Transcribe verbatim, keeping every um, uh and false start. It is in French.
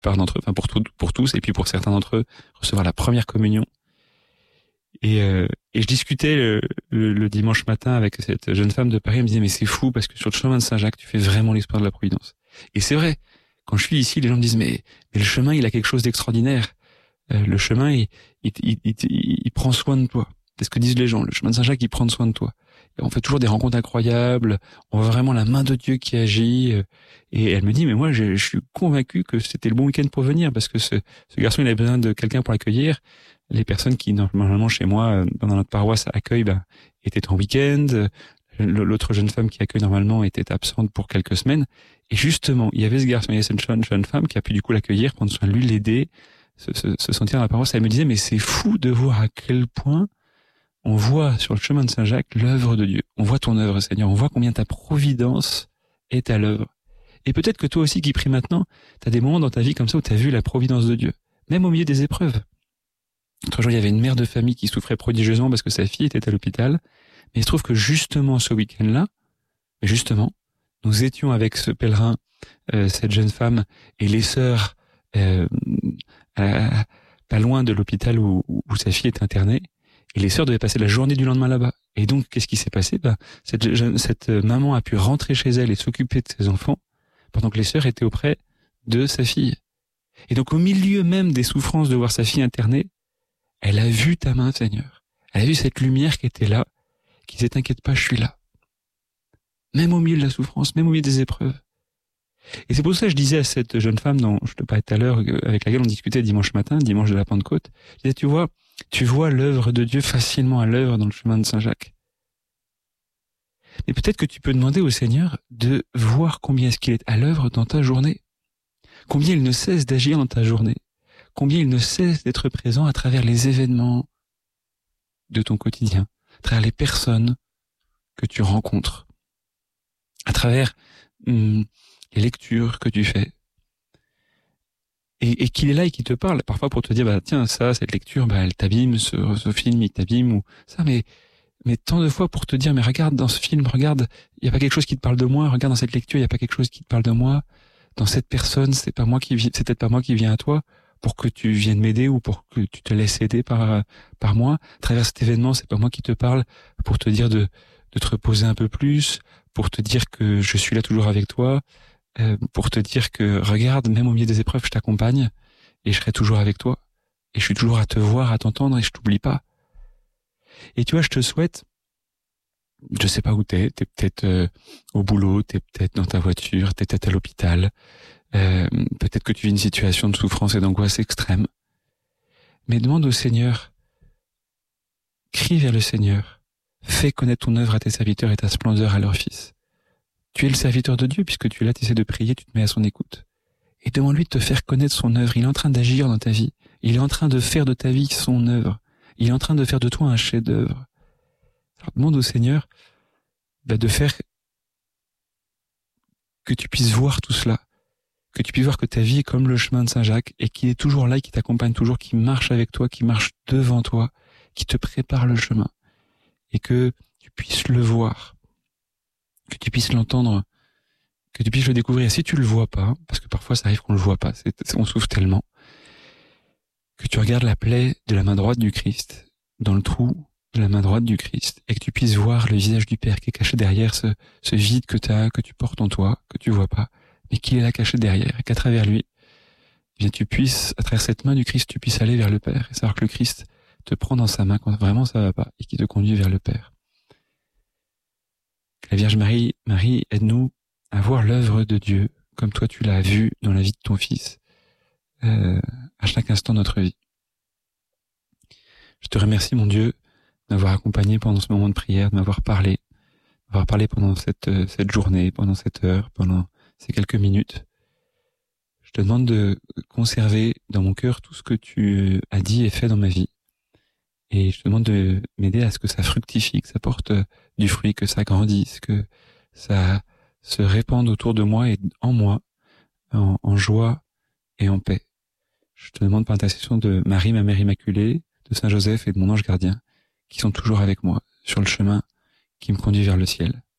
plupart d'entre eux, enfin pour, tout, pour tous, et puis pour certains d'entre eux, recevoir la première communion. Et, euh, et je discutais le, le, le dimanche matin avec cette jeune femme de Paris, elle me disait mais c'est fou parce que sur le chemin de Saint-Jacques, tu fais vraiment l'espoir de la providence. Et c'est vrai, quand je suis ici, les gens me disent mais, mais le chemin, il a quelque chose d'extraordinaire. Euh, le chemin, il, il, il, il, il, il prend soin de toi. C'est ce que disent les gens. Le chemin de Saint-Jacques, il prend soin de toi. Et on fait toujours des rencontres incroyables. On voit vraiment la main de Dieu qui agit. Et elle me dit, mais moi, je, je suis convaincu que c'était le bon week-end pour venir parce que ce, ce garçon, il avait besoin de quelqu'un pour l'accueillir. Les personnes qui, normalement, chez moi, dans notre paroisse, accueillent, ben, étaient en week-end. L'autre jeune femme qui accueille normalement était absente pour quelques semaines. Et justement, il y avait ce garçon, il y avait cette jeune, jeune femme qui a pu du coup l'accueillir, prendre soin de lui, l'aider, se, se, se sentir dans la paroisse. Elle me disait, mais c'est fou de voir à quel point on voit sur le chemin de Saint-Jacques l'œuvre de Dieu. On voit ton œuvre, Seigneur. On voit combien ta providence est à l'œuvre. Et peut-être que toi aussi qui pries maintenant, tu as des moments dans ta vie comme ça où tu as vu la providence de Dieu, même au milieu des épreuves. L'autre jour, il y avait une mère de famille qui souffrait prodigieusement parce que sa fille était à l'hôpital. Mais il se trouve que justement ce week-end-là, justement, nous étions avec ce pèlerin, euh, cette jeune femme et les sœurs, euh, à, pas loin de l'hôpital où, où sa fille est internée. Et les sœurs devaient passer la journée du lendemain là-bas. Et donc, qu'est-ce qui s'est passé? Ben, cette, jeune, cette maman a pu rentrer chez elle et s'occuper de ses enfants pendant que les sœurs étaient auprès de sa fille. Et donc, au milieu même des souffrances de voir sa fille internée, elle a vu ta main, Seigneur. Elle a vu cette lumière qui était là, qui disait, t'inquiète pas, je suis là. Même au milieu de la souffrance, même au milieu des épreuves. Et c'est pour ça que je disais à cette jeune femme dont je te parlais tout à l'heure, avec laquelle on discutait dimanche matin, dimanche de la Pentecôte, je disais, tu vois, tu vois l'œuvre de Dieu facilement à l'œuvre dans le chemin de Saint-Jacques. Mais peut-être que tu peux demander au Seigneur de voir combien est-ce qu'il est à l'œuvre dans ta journée. Combien il ne cesse d'agir dans ta journée. Combien il ne cesse d'être présent à travers les événements de ton quotidien, à travers les personnes que tu rencontres, à travers hum, les lectures que tu fais. Et, et qu'il est là et qu'il te parle, parfois pour te dire, bah tiens, ça, cette lecture, bah elle t'abîme, ce, ce film, il t'abîme, ou ça, mais mais tant de fois pour te dire, mais regarde dans ce film, regarde, il y a pas quelque chose qui te parle de moi, regarde dans cette lecture, il y a pas quelque chose qui te parle de moi, dans cette personne, c'est pas moi qui viens, c'est peut-être pas moi qui viens à toi, pour que tu viennes m'aider ou pour que tu te laisses aider par par moi. À travers cet événement, c'est pas moi qui te parle pour te dire de de te reposer un peu plus, pour te dire que je suis là toujours avec toi, euh, pour te dire que regarde, même au milieu des épreuves, je t'accompagne et je serai toujours avec toi et je suis toujours à te voir, à t'entendre et je t'oublie pas. Et tu vois, je te souhaite, je sais pas où t'es, t'es peut-être euh, au boulot, t'es peut-être dans ta voiture, t'es peut-être à l'hôpital, euh, peut-être que tu vis une situation de souffrance et d'angoisse extrême. Mais demande au Seigneur, crie vers le Seigneur, fais connaître ton œuvre à tes serviteurs et ta splendeur à leurs fils. Tu es le serviteur de Dieu puisque tu es là, tu essaies de prier, tu te mets à son écoute. Et demande-lui de te faire connaître son œuvre. Il est en train d'agir dans ta vie. Il est en train de faire de ta vie son œuvre. Il est en train de faire de toi un chef-d'œuvre. Alors demande au Seigneur bah, de faire que tu puisses voir tout cela, que tu puisses voir que ta vie est comme le chemin de Saint-Jacques et qu'il est toujours là, qui t'accompagne toujours, qui marche avec toi, qui marche devant toi, qui te prépare le chemin et que tu puisses le voir, que tu puisses l'entendre, que tu puisses le découvrir. Et si tu le vois pas, parce que parfois ça arrive qu'on le voit pas, c'est, on souffre tellement, que tu regardes la plaie de la main droite du Christ, dans le trou de la main droite du Christ, et que tu puisses voir le visage du Père qui est caché derrière ce, ce vide que tu as, que tu portes en toi, que tu vois pas, mais qui est là caché derrière, et qu'à travers lui, eh bien tu puisses, à travers cette main du Christ, tu puisses aller vers le Père, et savoir que le Christ te prend dans sa main quand vraiment ça va pas, et qui te conduit vers le Père. Que la Vierge Marie, Marie, aide-nous à voir l'œuvre de Dieu, comme toi tu l'as vu dans la vie de ton Fils, euh, à chaque instant de notre vie. Je te remercie, mon Dieu, de m'avoir accompagné pendant ce moment de prière, de m'avoir parlé, d'avoir parlé pendant cette, cette journée, pendant cette heure, pendant ces quelques minutes. Je te demande de conserver dans mon cœur tout ce que tu as dit et fait dans ma vie. Et je te demande de m'aider à ce que ça fructifie, que ça porte du fruit, que ça grandisse, que ça se répande autour de moi et en moi, en, en joie et en paix. Je te demande par intercession de Marie, ma Mère Immaculée, de Saint Joseph et de mon ange gardien, qui sont toujours avec moi sur le chemin qui me conduit vers le ciel.